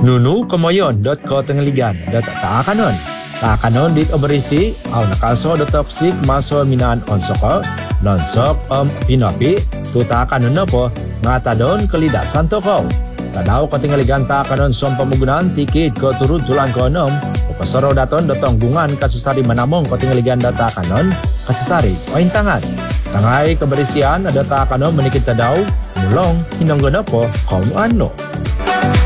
Nunu kemoyon.ko tengeligan .taakanon. Taakanon dit oberisi au nakaso toksik maso minaan onsoko nonsok pinopi tu taakanon po ngatadon kelidak santoko. Tadau ko tinggaligan taakanon som pemunggunaan tikit ko turun tulang ko nom kasoro daton dotong bungan kasusari manamong ko tinggaligan data kanon kasusari oin tangan. Tangai keberisian ada taakanon menikit tadau mulong hinonggono po kaum ano.